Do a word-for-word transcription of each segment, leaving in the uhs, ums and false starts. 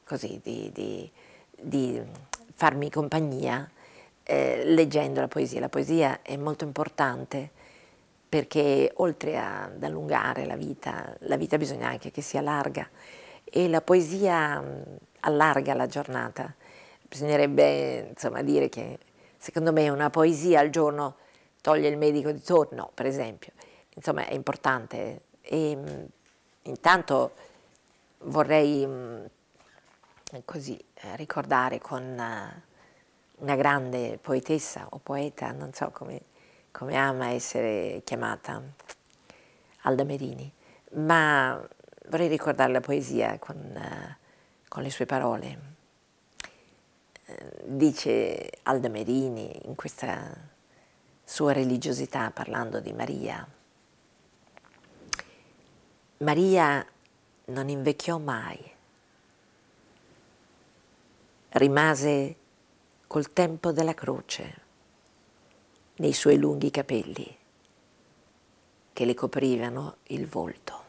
così, di, di, di farmi compagnia eh, leggendo la poesia. La poesia è molto importante perché oltre ad allungare la vita, la vita bisogna anche che sia larga e la poesia mh, allarga la giornata. Bisognerebbe insomma dire che secondo me una poesia al giorno toglie il medico di torno, per esempio. Insomma è importante e mh, intanto vorrei mh, così eh, ricordare con uh, una grande poetessa o poeta, non so come, come ama essere chiamata, Alda Merini, ma vorrei ricordare la poesia con, uh, con le sue parole. Uh, dice Alda Merini in questa sua religiosità parlando di Maria: Maria non invecchiò mai, rimase col tempo della croce nei suoi lunghi capelli che le coprivano il volto.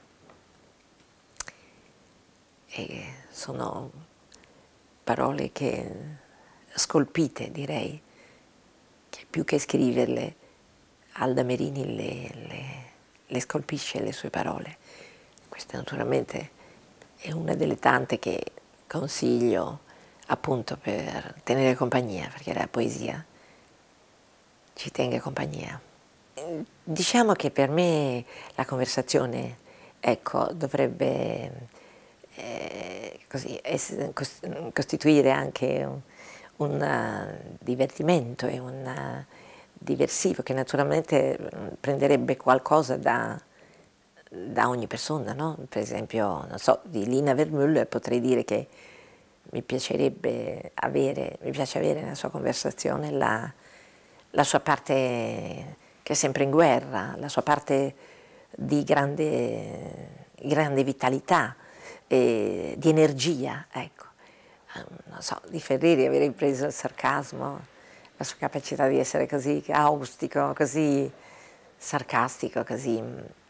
E sono parole che scolpite, direi, che più che scriverle Alda Merini le, le, le scolpisce le sue parole. Questa naturalmente è una delle tante che consiglio appunto per tenere compagnia, perché la poesia ci tenga compagnia. Diciamo che per me la conversazione, ecco, dovrebbe eh, così, essere, costituire anche un, un divertimento e un diversivo che naturalmente prenderebbe qualcosa da, da ogni persona, no? Per esempio, non so, di Lina Wertmüller potrei dire che mi piacerebbe avere, mi piace avere nella sua conversazione la, la sua parte che è sempre in guerra, la sua parte di grande, grande vitalità, eh, di energia, ecco. Non so, di Ferreri avrei preso il sarcasmo, la sua capacità di essere così caustico, così sarcastico, così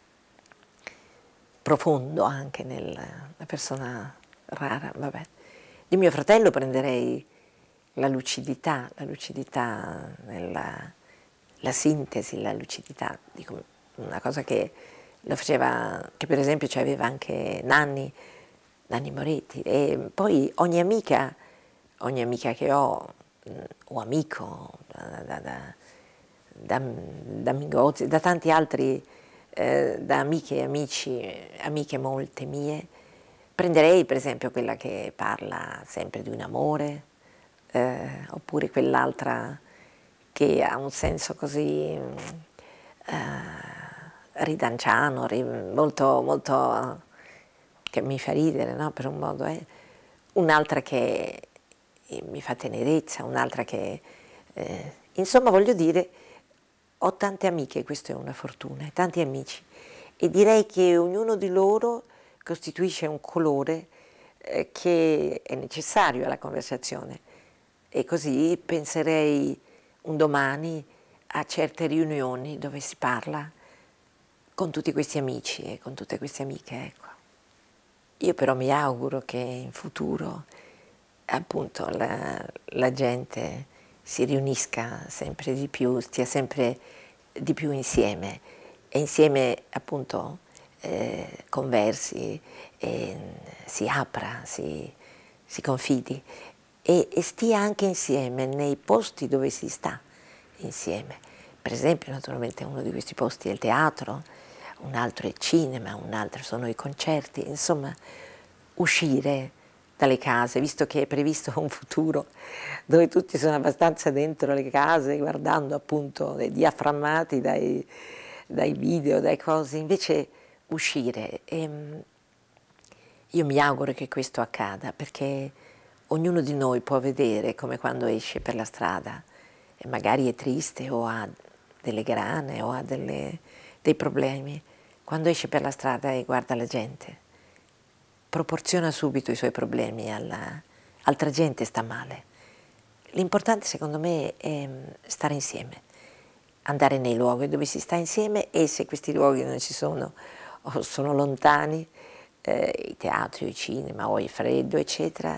profondo anche nella persona rara, vabbè. Di mio fratello prenderei la lucidità, la lucidità nella la sintesi, la lucidità, dico, una cosa che lo faceva, che per esempio ci aveva anche Nanni, Nanni Moretti, e poi ogni amica, ogni amica che ho, o amico, da, da, da, da, da Mingozzi, da tanti altri, eh, da amiche e amici, amiche molte mie, prenderei per esempio quella che parla sempre di un amore, eh, oppure quell'altra che ha un senso così eh, ridanciano, molto, molto, che mi fa ridere, no? Per un modo, eh. Un'altra che mi fa tenerezza, un'altra che... Eh, insomma, voglio dire, ho tante amiche, questa è una fortuna, tanti amici, e direi che ognuno di loro costituisce un colore eh, che è necessario alla conversazione, e così penserei un domani a certe riunioni dove si parla con tutti questi amici e con tutte queste amiche, ecco. Io però mi auguro che in futuro appunto la, la gente si riunisca sempre di più, stia sempre di più insieme e insieme appunto eh, conversi, e si apra, si, si confidi e, e stia anche insieme nei posti dove si sta insieme. Per esempio, naturalmente uno di questi posti è il teatro, un altro è il cinema, un altro sono i concerti, insomma uscire dalle case, visto che è previsto un futuro dove tutti sono abbastanza dentro le case guardando appunto dei diaframmati dai, dai video, dai cose, invece uscire. E io mi auguro che questo accada perché ognuno di noi può vedere come quando esce per la strada e magari è triste o ha delle grane o ha delle, dei problemi, quando esce per la strada e guarda la gente, proporziona subito i suoi problemi alla altra gente, sta male. L'importante secondo me è stare insieme, andare nei luoghi dove si sta insieme e se questi luoghi non ci sono o sono lontani, eh, i teatri o i cinema o il freddo eccetera,